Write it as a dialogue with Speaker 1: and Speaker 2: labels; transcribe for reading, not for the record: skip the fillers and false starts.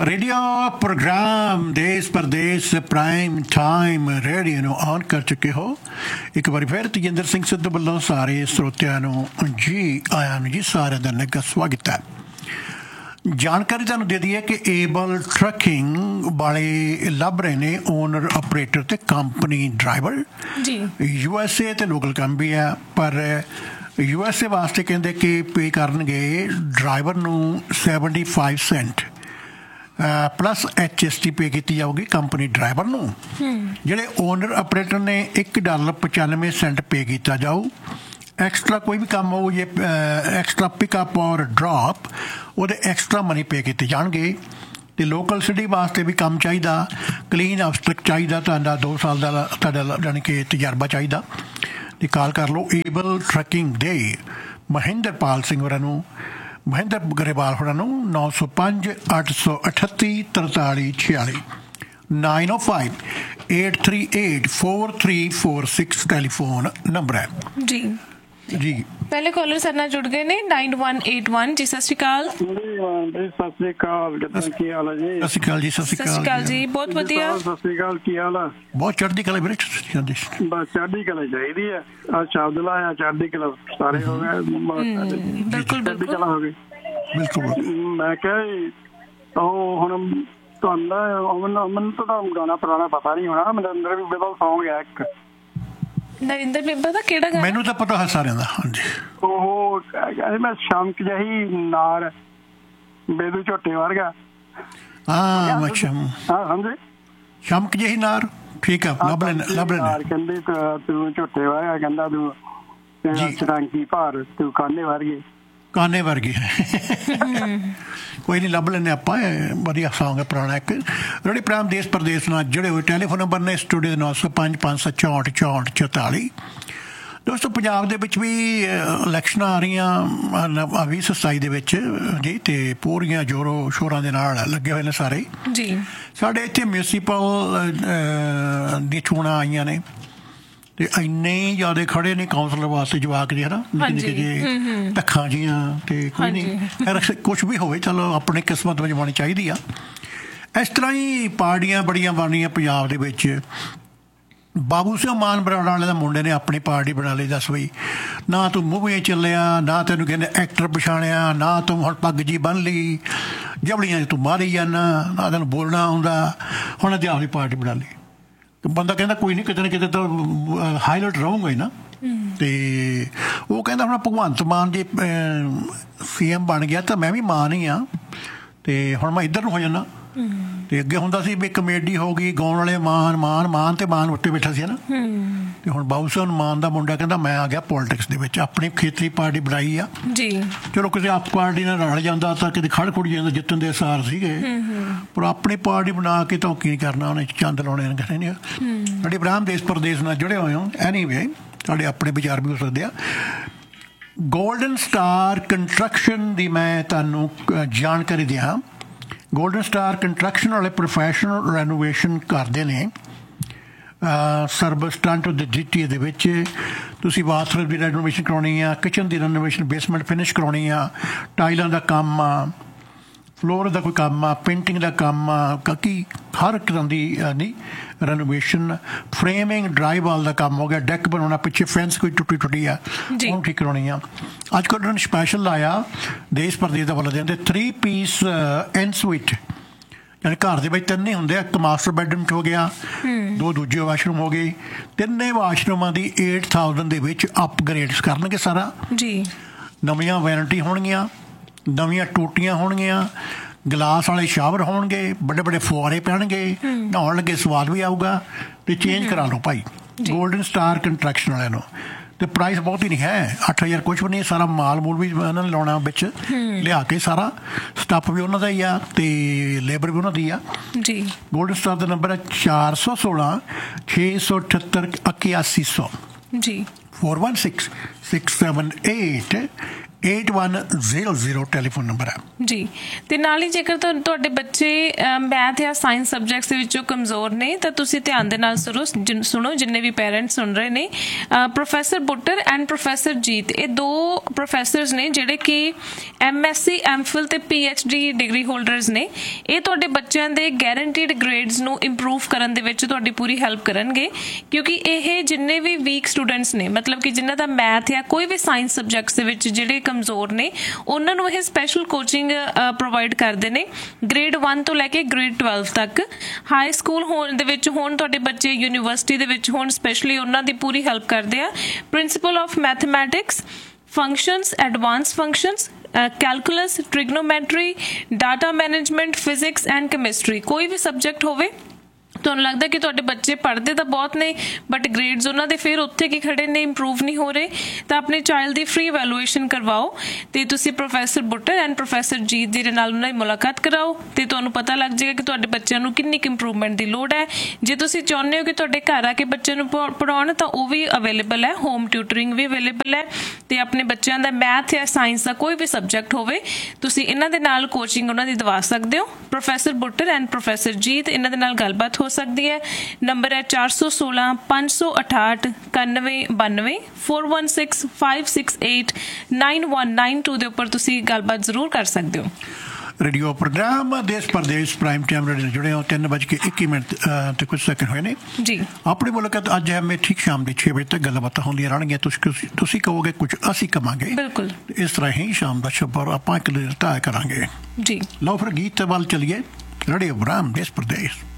Speaker 1: Radio programme देश परदेश prime time radio ਨੂੰ ऑन कर चुके हो। एक बार फिर तजिंदर सिंह सिद्धू ਵੱਲੋਂ ਸਾਰੇ ਸਰੋਤਿਆਂ ਨੂੰ ਜੀ ਆਇਆਂ ਨੂੰ ਜੀ ਸਾਰਿਆਂ ਦਾ ਨਿੱਘਾ ਸਵਾਗਤ ਹੈ। ਜਾਣਕਾਰੀ ਤੁਹਾਨੂੰ ਦੇ ਦਈਏ ਕਿ ਏਬਲ ਟਰੱਕਿੰਗ ਵਾਲੇ ਲੱਭ ਰਹੇ ਨੇ ਓਨਰ ਆਪਰੇਟਰ ਤੇ ਕੰਪਨੀ ਡਰਾਈਵਰ ਜੀ। USA ਤੇ ਲੋਕਲ ਕੰਮ ਵੀ ਹੈ, ਪਰ USA ਵਾਸਤੇ ਕਹਿੰਦੇ ਕਿ ਪੇ ਕਰਨਗੇ ਡਰਾਈਵਰ ਨੂੰ 75 ਸੈਂਟ ਪਲੱਸ HST ਪੇ ਕੀਤੀ ਜਾਊਗੀ ਕੰਪਨੀ ਡਰਾਈਵਰ ਨੂੰ। ਜਿਹੜੇ ਓਨਰ ਆਪਰੇਟਰ ਨੇ $1.95 ਪੇ ਕੀਤਾ ਜਾਊ। ਐਕਸਟਰਾ ਕੋਈ ਵੀ ਕੰਮ ਹੋਊ ਜੇ ਐਕਸਟਰਾ ਪਿਕਅਪ ਔਰ ਡਰੋਪ ਉਹਦੇ ਐਕਸਟਰਾ ਮਨੀ ਪੇ ਕੀਤੇ ਜਾਣਗੇ। ਅਤੇ ਲੋਕਲ ਸਿਟੀ ਵਾਸਤੇ ਵੀ ਕੰਮ ਚਾਹੀਦਾ, ਕਲੀਨ ਅਫਸਟਰ ਚਾਹੀਦਾ, ਤੁਹਾਡਾ 2 ਸਾਲ ਦਾ ਤੁਹਾਡਾ ਜਾਣੀ ਕਿ ਤਜਰਬਾ ਚਾਹੀਦਾ। ਅਤੇ ਕਾਲ ਕਰ ਲਓ ਏਬਲ ਟਰੱਕਿੰਗ ਦੇ ਮਹਿੰਦਰਪਾਲ ਸਿੰਘ ਹੋਰਾਂ ਨੂੰ, ਮਹਿੰਦਰ ਗਰੇਵਾਲ ਹੋਰਾਂ ਨੂੰ 905 838 4346 905 838 4346 ਟੈਲੀਫੋਨ ਨੰਬਰ ਹੈ ਜੀ। ਜੀ
Speaker 2: ਪਹਿਲੇ ਕਾਲਰ ਸਾਡੇ ਨਾਲ ਜੁੜ ਗਏ ਨੇ 9181 ਜੀ। ਸਤਿ ਸ਼੍ਰੀ ਅਕਾਲ।
Speaker 3: ਸਤਿ ਸ਼੍ਰੀ ਅਕਾਲ, ਕਿੱਦਾਂ ਕੀ ਹਾਲ ਹੈ ਜੀ?
Speaker 1: ਸਤਿ ਸ਼੍ਰੀ ਅਕਾਲ ਜੀ। ਸਤਿ ਸ਼੍ਰੀ ਅਕਾਲ
Speaker 2: ਜੀ, ਬਹੁਤ ਵਧੀਆ।
Speaker 3: ਸਤਿ ਸ਼੍ਰੀ ਅਕਾਲ, ਕੀ ਹਾਲ ਆ?
Speaker 1: ਬਹੁਤ ਚੜ੍ਹਦੀ ਕਲਾ ਵੀਰੇ।
Speaker 3: ਬਸ ਚੜ੍ਹਦੀ ਕਲਾ ਚਾਹੀਦੀ ਹੈ। ਆ ਸ਼ਬਦ ਲਾਇਆ ਚੜ੍ਹਦੀ ਕਲਾ, ਸਾਰੇ ਹੋ ਗਏ
Speaker 2: ਬਿਲਕੁਲ
Speaker 3: ਚੜ੍ਹਦੀ ਕਲਾ ਹੋ ਗਈ
Speaker 1: ਬਿਲਕੁਲ।
Speaker 3: ਮੈਂ ਕਿਹਾ ਉਹ ਹੁਣ ਤੁਹਾਨੂੰ ਮੈਨੂੰ ਤਾਂ ਗਾਣਾ ਪੁਰਾਣਾ ਪਤਾ ਨਹੀਂ ਹੋਣਾ, ਨਰਿੰਦਰ ਬੀਬੇ ਦਾ ਸੌਂਗ ਹੈ ਇੱਕ।
Speaker 2: ਨਰਿੰਦਰ ਬੀਬਾ ਦਾ ਕਿਹੜਾ ਗਾਣਾ?
Speaker 1: ਮੈਨੂੰ ਤਾਂ ਪਤਾ ਹੈ ਸਾਰਿਆਂ ਦਾ। ਹਾਂਜੀ
Speaker 3: ਉਹ ਕਹਿੰਦੇ ਮੈਂ ਸ਼ਮਕ ਜਿਹੀ ਨਾਰ ਬੇਦੂ ਝੋਟੇ ਵਰਗਾ।
Speaker 1: ਹਾਂ
Speaker 3: ਸਮਝੇ?
Speaker 1: ਸ਼ਮਕ ਜਿਹੀ ਨਾਰ, ਠੀਕ ਆ। ਲੱਭ ਲੈਣਾ।
Speaker 3: ਕਹਿੰਦੇ ਤੂੰ ਝੋਟੇ ਵਰਗਾ, ਕਹਿੰਦਾ ਤੂੰ ਚਟਾਂਕੀ ਭਾਰ, ਤੂੰ ਕਾਨੇ ਵਰਗੀ ਕੋਈ ਨਹੀਂ, ਲੱਭ ਲੈਂਦੇ ਆਪਾਂ। ਵਧੀਆ ਸੌਂਗ ਹੈ ਪੁਰਾਣਾ ਇੱਕ। ਰੇਡੀ ਪ੍ਰਾਈਮ ਦੇਸ਼ ਪ੍ਰਦੇਸ਼ ਨਾਲ ਜੁੜੇ ਹੋਏ ਟੈਲੀਫੋਨ ਨੰਬਰ ਨੇ ਸਟੂਡੀਓ 905 564 64 44। ਦੋਸਤੋ, ਪੰਜਾਬ ਦੇ ਵਿੱਚ ਵੀ ਇਲੈਕਸ਼ਨਾਂ ਆ ਰਹੀਆਂ 2027 ਦੇ ਵਿੱਚ ਜੀ, ਅਤੇ ਪੂਰੀਆਂ ਜ਼ੋਰੋ ਸ਼ੋਰਾਂ ਦੇ ਨਾਲ ਲੱਗੇ ਹੋਏ ਨੇ ਸਾਰੇ ਜੀ। ਸਾਡੇ ਇੱਥੇ ਮਿਊਨਸੀਪਲ ਦੀ ਚੋਣਾਂ ਆਈਆਂ ਨੇ ਤੇ ਇੰਨੇ ਜ਼ਿਆਦਾ ਖੜੇ ਨੇ ਕਾਉਂਸਲਰ ਵਾਸਤੇ ਜਵਾਕ ਜੀ, ਹੈ ਨਾ, ਨਿੱਕੇ ਨਿੱਕੇ ਜਿਹੇ ਧੱਖਾਂ ਜੀਆਂ। ਤੇ ਕੋਈ ਨਹੀਂ, ਕੁਛ ਵੀ ਹੋਵੇ, ਚਲੋ ਆਪਣੀ ਕਿਸਮਤ ਵਿੱਚ ਹੋਣੀ ਚਾਹੀਦੀ ਆ। ਇਸ ਤਰ੍ਹਾਂ ਹੀ ਪਾਰਟੀਆਂ ਬੜੀਆਂ ਬਣੀਆਂ ਪੰਜਾਬ ਦੇ ਵਿੱਚ। ਬਾਬੂ ਸਿੰਘ ਮਾਨ ਬਰਾੜ ਵਾਲੇ ਦਾ ਮੁੰਡੇ ਨੇ ਆਪਣੀ ਪਾਰਟੀ ਬਣਾ ਲਈ। ਦੱਸ ਬਈ, ਨਾ ਤੂੰ ਮੂਵੀਆਂ ਚੱਲਿਆ, ਨਾ ਤੈਨੂੰ ਕਹਿੰਦੇ ਐਕਟਰ ਪਛਾਣਿਆ, ਨਾ ਤੂੰ ਹੁਣ ਪੱਗ ਜੀ ਬੰਨ ਲਈ, ਜਬਲੀਆਂ ਤੂੰ ਮਾਰੀ ਜਾਂਦਾ, ਨਾ ਤੈਨੂੰ ਬੋਲਣਾ ਆਉਂਦਾ, ਹੁਣ ਅੱਜ ਆਪਣੀ ਪਾਰਟੀ ਬਣਾ ਲਈ। ਬੰਦਾ ਕਹਿੰਦਾ ਕੋਈ ਨਹੀਂ, ਕਿਤੇ ਨਾ ਕਿਤੇ ਤਾਂ ਹਾਈਲਾਈਟ ਰਹੂੰਗਾ ਹੀ ਨਾ। ਅਤੇ ਉਹ ਕਹਿੰਦਾ ਹੁਣ ਭਗਵੰਤ ਮਾਨ ਜੇ CM ਬਣ ਗਿਆ ਤਾਂ ਮੈਂ ਵੀ ਮਾਨ ਹੀ ਹਾਂ, ਅਤੇ ਹੁਣ ਮੈਂ ਇੱਧਰ ਨੂੰ ਹੋ ਜਾਂਦਾ। ਅਤੇ ਅੱਗੇ ਹੁੰਦਾ ਸੀ ਵੀ ਕਮੇਡੀ ਹੋ ਗਈ, ਗਾਉਣ ਵਾਲੇ ਮਾਨ ਤੇ ਮਾਨ ਉੱਤੇ ਬੈਠਾ ਸੀ, ਹੈ ਨਾ। ਅਤੇ ਹੁਣ ਬਾਬੂ ਸਿੰਘ ਮਾਨ ਦਾ ਮੁੰਡਾ ਕਹਿੰਦਾ ਮੈਂ ਆ ਗਿਆ ਪੋਲੀਟਿਕਸ ਦੇ ਵਿੱਚ, ਆਪਣੀ ਖੇਤਰੀ ਪਾਰਟੀ ਬਣਾਈ ਆ ਜੀ। ਚਲੋ ਕਿਸੇ ਆਪ ਪਾਰਟੀ ਨਾਲ ਰਲ ਜਾਂਦਾ ਤਾਂ ਕਿਤੇ ਖੜ ਖੁੜ ਜਾਂਦਾ, ਜਿੱਤਣ ਦੇ ਅਸਾਰ ਸੀਗੇ, ਪਰ ਆਪਣੀ ਪਾਰਟੀ ਬਣਾ ਕੇ ਤਾਂ ਕੀ ਕਰਨਾ ਉਹਨੇ, ਚੰਦ ਲਾਉਣੇ ਨੇ। ਸਾਡੇ ਇਬਰਾਹਿਮ ਦੇਸ਼ ਪ੍ਰਦੇਸ਼ ਨਾਲ ਜੁੜੇ ਹੋਏ ਹੋ। ਐਨੀਵੇ, ਤੁਹਾਡੇ ਆਪਣੇ ਵਿਚਾਰ ਵੀ ਹੋ ਸਕਦੇ ਆ। ਗੋਲਡਨ ਸਟਾਰ ਕੰਸਟਰਕਸ਼ਨ ਦੀ ਮੈਂ ਤੁਹਾਨੂੰ ਜਾਣਕਾਰੀ ਦਿਆਂ। ਗੋਲਡਨ ਸਟਾਰ ਕੰਸਟਰਕਸ਼ਨ ਵਾਲੇ ਪ੍ਰੋਫੈਸ਼ਨਲ ਰੈਨੋਵੇਸ਼ਨ ਕਰਦੇ ਨੇ ਸਰਵਿਸ ਸਟੰਟ ਦੇ GT ਦੇ ਵਿੱਚ। ਤੁਸੀਂ ਬਾਥਰੂਮ ਦੀ ਰੈਨੋਵੇਸ਼ਨ ਕਰਾਉਣੀ ਆ, ਕਿਚਨ ਦੀ ਰੈਨੋਵੇਸ਼ਨ, ਬੇਸਮੈਂਟ ਫਿਨਿਸ਼ ਕਰਾਉਣੀ ਆ, ਟਾਈਲਾਂ ਦਾ ਕੰਮ ਆ, ਫਲੋਰ ਦਾ ਕੋਈ ਕੰਮ ਆ, ਪੇਂਟਿੰਗ ਦਾ ਕੰਮ ਆ, ਕੀ ਹਰ ਤਰ੍ਹਾਂ ਦੀ ਨਹੀਂ ਰੈਨੋਵੇਸ਼ਨ। ਫਰੇਮਿੰਗ, ਡਰਾਈਵਾਲ ਦਾ ਕੰਮ ਹੋ ਗਿਆ, ਡੈਕ ਬਣਾਉਣਾ, ਪਿੱਛੇ ਫੈਂਸ ਕੋਈ ਟੁੱਟੀ ਆ ਉਹਨੂੰ ਠੀਕ ਕਰਾਉਣੀ ਆ। ਅੱਜ ਕੱਲ੍ਹ ਉਹਨਾਂ ਨੇ ਸਪੈਸ਼ਲ ਲਾਇਆ ਦੇਸ਼ ਪ੍ਰਦੇਸ਼ ਦਾ ਵੱਲੋਂ ਦਿੰਦੇ 3 ਪੀਸ ਐਨ ਸਵੀਟ, ਯਾਨੀ ਘਰ ਦੇ ਵਿੱਚ 3 ਹੀ ਹੁੰਦੇ ਆ। ਇੱਕ ਮਾਸਟਰ ਬੈਡਰੂਮ 'ਚ ਹੋ ਗਿਆ, 2 ਦੂਜੇ ਵਾਸ਼ਰੂਮ ਹੋ ਗਏ, 3 ਵਾਸ਼ਰੂਮਾਂ ਦੀ 8000 ਦੇ ਵਿੱਚ ਅਪਗ੍ਰੇਡਸ ਕਰਨਗੇ ਸਾਰਾ ਜੀ। ਨਵੀਆਂ ਵੈਰੰਟੀ ਹੋਣਗੀਆਂ, ਨਵੀਆਂ ਟੂਟੀਆਂ ਹੋਣਗੀਆਂ, ਗਲਾਸ ਵਾਲੇ ਸ਼ਾਵਰ ਹੋਣਗੇ, ਵੱਡੇ ਵੱਡੇ ਫੁਆਰੇ ਪੈਣਗੇ, ਨਹਾਉਣ ਲੱਗੇ ਸਵਾਦ ਵੀ ਆਊਗਾ। ਅਤੇ ਚੇਂਜ ਕਰਾ ਲਓ ਭਾਈ ਗੋਲਡਨ ਸਟਾਰ ਕੰਸਟਰਕਸ਼ਨ ਵਾਲਿਆਂ ਨੂੰ। ਅਤੇ ਪ੍ਰਾਈਸ ਬਹੁਤ ਹੀ ਨਹੀਂ ਹੈ, 8000 ਕੁਛ ਵੀ ਨਹੀਂ। ਸਾਰਾ ਮਾਲ ਮੂਲ ਵੀ ਉਹਨਾਂ ਨੇ ਲਾਉਣਾ ਵਿੱਚ ਲਿਆ ਕੇ, ਸਾਰਾ ਸਟੱਫ ਵੀ ਉਹਨਾਂ ਦਾ ਹੀ ਆ ਅਤੇ ਲੇਬਰ ਵੀ ਉਹਨਾਂ ਦੀ ਆ ਜੀ। ਗੋਲਡਨ ਸਟਾਰ ਦਾ ਨੰਬਰ ਹੈ 416 678 8100 ਜੀ। 416 678
Speaker 1: 8100 ਟੈਲੀਫੋਨ ਨੰਬਰ ਹੈ
Speaker 2: ਜੀ। ਤੇ ਨਾਲ ਹੀ ਜੇਕਰ ਤੁਹਾਡੇ ਬੱਚੇ ਮੈਥ ਜਾਂ ਸਾਇੰਸ ਸਬਜੈਕਟਸ ਦੇ ਵਿੱਚੋਂ ਕਮਜ਼ੋਰ ਨੇ ਤਾਂ ਤੁਸੀਂ ਧਿਆਨ ਦੇ ਨਾਲ ਸੁਣੋ, ਜਿੰਨੇ ਵੀ ਪੇਰੈਂਟਸ ਸੁਣ ਰਹੇ ਨੇ। ਪ੍ਰੋਫੈਸਰ ਬੁੱਟਰ ਐਂਡ ਪ੍ਰੋਫੈਸਰ ਜੀਤ, ਇਹ ਦੋ ਪ੍ਰੋਫੈਸਰਸ ਨੇ ਜਿਹੜੇ ਕਿ MSc MPhil ਤੇ PhD ਡਿਗਰੀ ਹੋਲਡਰਸ ਨੇ। ਇਹ ਤੁਹਾਡੇ ਬੱਚਿਆਂ ਦੇ ਗੈਰੰਟੀਡ ਗ੍ਰੇਡਸ ਨੂੰ ਇੰਪਰੂਵ ਕਰਨ ਦੇ ਵਿੱਚ ਤੁਹਾਡੀ ਪੂਰੀ ਹੈਲਪ ਕਰਨਗੇ, ਕਿਉਂਕਿ ਇਹ ਜਿੰਨੇ ਵੀ ਵੀਕ ਸਟੂਡੈਂਟਸ ਨੇ, ਮਤਲਬ ਕਿ ਜਿਨ੍ਹਾਂ ਦਾ ਮੈਥ ਜਾਂ ਕੋਈ ਵੀ ਸਾਇੰਸ ਸਬਜੈਕਟਸ ਦੇ ਵਿੱਚ ਜਿਹੜੇ ਕਮਜ਼ੋਰ ਨੇ, ਉਹਨਾਂ ਨੂੰ ਇਹ ਸਪੈਸ਼ਲ ਕੋਚਿੰਗ ਪ੍ਰੋਵਾਈਡ ਕਰਦੇ ਨੇ ਗ੍ਰੇਡ 1 ਤੋਂ ਲੈ ਕੇ ਗ੍ਰੇਡ 12 ਤੱਕ। ਹਾਈ ਸਕੂਲ ਹੋਣ ਦੇ ਵਿੱਚ ਹੋਣ ਤੁਹਾਡੇ ਬੱਚੇ, ਯੂਨੀਵਰਸਿਟੀ ਦੇ ਵਿੱਚ ਹੋਣ, ਸਪੈਸ਼ਲੀ ਉਹਨਾਂ ਦੀ ਪੂਰੀ ਹੈਲਪ ਕਰਦੇ ਆ। Principal of mathematics, functions, advance functions, calculus, trigonometry, data management, physics and chemistry, ਕੋਈ ਵੀ ਸਬਜੈਕਟ ਹੋਵੇ ਤੁਹਾਨੂੰ ਲੱਗਦਾ ਕਿ ਤੁਹਾਡੇ ਬੱਚੇ ਪੜ੍ਹਦੇ ਤਾਂ ਬਹੁਤ ਨੇ ਬਟ ਗ੍ਰੇਡਸ ਉਹਨਾਂ ਦੇ ਫਿਰ ਉੱਥੇ ਕੀ ਖੜੇ ਨੇ, ਇੰਪਰੂਵ ਨਹੀਂ ਹੋ ਰਹੇ, ਤਾਂ ਆਪਣੇ ਚਾਈਲਡ ਦੀ ਫ੍ਰੀ ਇਵੈਲੂਏਸ਼ਨ ਕਰਵਾਓ ਤੇ ਤੁਸੀਂ ਪ੍ਰੋਫੈਸਰ ਬੁੱਟਰ ਐਂਡ ਪ੍ਰੋਫੈਸਰ ਜੀਤ ਦੇ ਨਾਲ ਉਹਨਾਂ ਦੀ ਮੁਲਾਕਾਤ ਕਰਾਓ ਤੇ ਤੁਹਾਨੂੰ ਪਤਾ ਲੱਗ ਜਾਏਗਾ ਕਿ ਤੁਹਾਡੇ ਬੱਚਿਆਂ ਨੂੰ ਕਿੰਨੀ ਕੁ ਇੰਪਰੂਵਮੈਂਟ ਦੀ ਲੋੜ ਹੈ। ਜੇ ਤੁਸੀਂ ਚਾਹੁੰਦੇ ਹੋ ਕਿ ਤੁਹਾਡੇ ਘਰ ਆ ਕੇ ਬੱਚੇ ਨੂੰ ਪੜ੍ਹਾਉਣ ਤਾਂ ਉਹ ਵੀ ਅਵੇਲੇਬਲ ਹੈ, ਹੋਮ ਟਿਊਟਰਿੰਗ ਵੀ ਅਵੇਲੇਬਲ ਹੈ। ਤੇ ਆਪਣੇ ਬੱਚਿਆਂ ਦਾ ਮੈਥ ਜਾਂ ਸਾਇੰਸ ਦਾ ਕੋਈ ਵੀ ਸਬਜੈਕਟ ਹੋਵੇ ਤੁਸੀਂ ਇਹਨਾਂ ਦੇ ਨਾਲ ਕੋਚਿੰਗ ਉਹਨਾਂ ਦੀ ਦਵਾ ਸਕਦੇ ਹੋ। ਪ੍ਰੋਫੈਸਰ ਬੁੱਟਰ ਐਂਡ ਪ੍ਰੋਫੈਸਰ ਜੀਤ, ਇਹਨਾਂ ਦੇ ਨਾਲ ਗੱਲਬਾਤ ਹੋ ਸਕਦੀ ਹੈ। ਨੰਬਰ ਹੈ 416 568 9192 416 568 9192 ਦੇ ਉੱਪਰ ਤੁਸੀਂ ਗੱਲਬਾਤ ਜ਼ਰੂਰ ਕਰ ਸਕਦੇ ਹੋ।
Speaker 1: ਰੇਡੀਓ ਪ੍ਰੋਗਰਾਮ ਦੇਸ਼ ਪ੍ਰਦੇਸ਼ ਪ੍ਰਾਈਮ ਟਾਈਮ ਰੇਡੀਓ ਨਾਲ ਜੁੜੇ ਹੋ। 3:21 ਤੇ ਕੁਝ ਸੈਕਿੰਡ ਹੋਏ ਨੇ
Speaker 2: ਜੀ।
Speaker 1: ਆਪਣੀ ਮੁਲਾਕਾਤ ਅੱਜ ਹੈ ਮੈਂ ਠੀਕ ਸ਼ਾਮ ਦੇ 6 ਵਜੇ ਤੱਕ ਗੱਲਬਾਤਾਂ ਹੁੰਦੀਆਂ ਰਹਿਣਗੀਆਂ। ਤੁਸੀਂ ਕਹੋਗੇ ਕੁਝ, ਅਸੀਂ ਕਵਾਂਗੇ,
Speaker 2: ਬਿਲਕੁਲ
Speaker 1: ਇਸ ਤਰ੍ਹਾਂ ਹੀ ਸ਼ਾਮ ਦਾ ਸ਼ਬਰ ਆਪਾਂ ਇੱਕ ਦਿਨ ਤੈਅ ਕਰਾਂਗੇ ਜੀ। ਲਓ ਫਿਰ ਗੀਤ ਵੱਲ ਚਲੀਏ। ਰੇਡੀਓ ਪ੍ਰੋਗਰਾਮ ਦੇਸ਼ ਪ੍ਰਦੇਸ਼।